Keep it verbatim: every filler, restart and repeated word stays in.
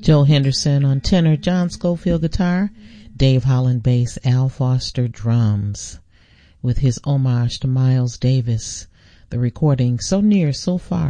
Joe Henderson on tenor, John Schofield guitar, Dave Holland bass, Al Foster drums, with his homage to Miles Davis. The recording, So Near, So Far,